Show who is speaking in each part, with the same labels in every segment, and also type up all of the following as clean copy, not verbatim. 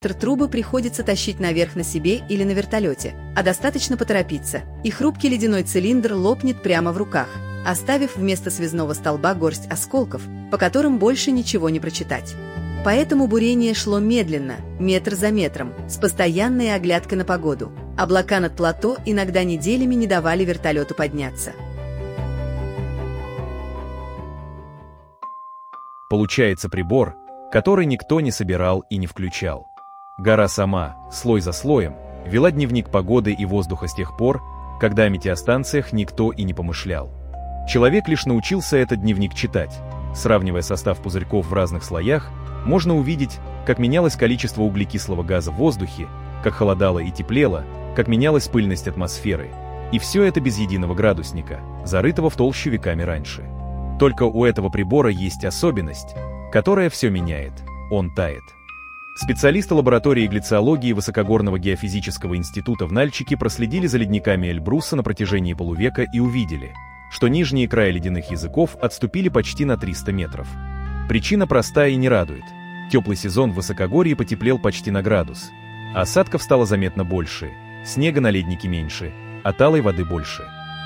Speaker 1: Трубы приходится тащить наверх на себе или на вертолете, а достаточно поторопиться, и хрупкий ледяной цилиндр лопнет прямо в руках, оставив вместо связного столба горсть осколков, по которым больше ничего не прочитать. Поэтому бурение шло медленно, метр за метром, с постоянной оглядкой на погоду. Облака над плато иногда неделями не давали вертолету подняться.
Speaker 2: Получается прибор, который никто не собирал и не включал. Гора сама, слой за слоем, вела дневник погоды и воздуха с тех пор, когда о метеостанциях никто и не помышлял. Человек лишь научился этот дневник читать. Сравнивая состав пузырьков в разных слоях, можно увидеть, как менялось количество углекислого газа в воздухе, как холодало и теплело, как менялась пыльность атмосферы. И все это без единого градусника, зарытого в толщу веками раньше. Только у этого прибора есть особенность, которая все меняет – он тает. Специалисты лаборатории глициологии Высокогорного геофизического института в Нальчике проследили за ледниками Эльбруса на протяжении полувека и увидели, что нижние края ледяных языков отступили почти на 300 метров. Причина простая и не радует. Теплый сезон в высокогорье потеплел почти на градус. Осадков стало заметно больше, снега на леднике меньше, а талой воды больше.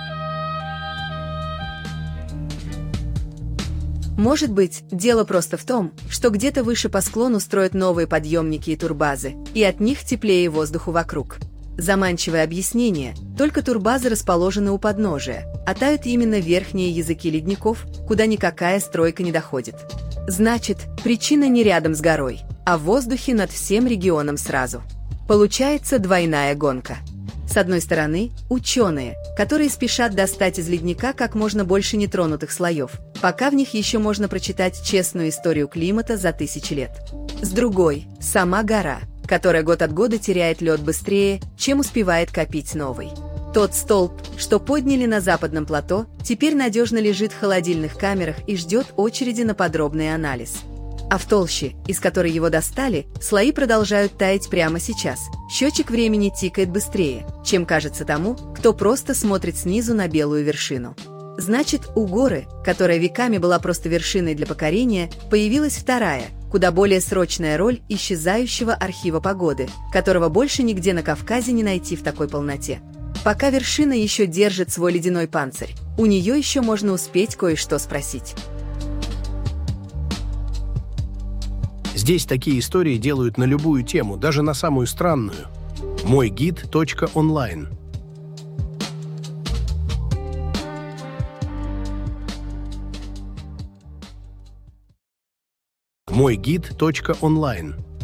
Speaker 1: Может быть, дело просто в том, что где-то выше по склону строят новые подъемники и турбазы, и от них теплее воздуху вокруг. Заманчивое объяснение, только турбазы расположены у подножия, а тают именно верхние языки ледников, куда никакая стройка не доходит. Значит, причина не рядом с горой, а в воздухе над всем регионом сразу. Получается двойная гонка. С одной стороны, ученые, которые спешат достать из ледника как можно больше нетронутых слоев, пока в них еще можно прочитать честную историю климата за тысячи лет. С другой, сама гора, которая год от года теряет лед быстрее, чем успевает копить новый. Тот столб, что подняли на западном плато, теперь надежно лежит в холодильных камерах и ждет очереди на подробный анализ. А в толще, из которой его достали, слои продолжают таять прямо сейчас. Счетчик времени тикает быстрее, чем кажется тому, кто просто смотрит снизу на белую вершину. Значит, у горы, которая веками была просто вершиной для покорения, появилась вторая, куда более срочная роль исчезающего архива погоды, которого больше нигде на Кавказе не найти в такой полноте. Пока вершина еще держит свой ледяной панцирь, у нее еще можно успеть кое-что спросить.
Speaker 3: Здесь такие истории делают на любую тему, даже на самую странную. Мойгид.онлайн. Мойгид.онлайн.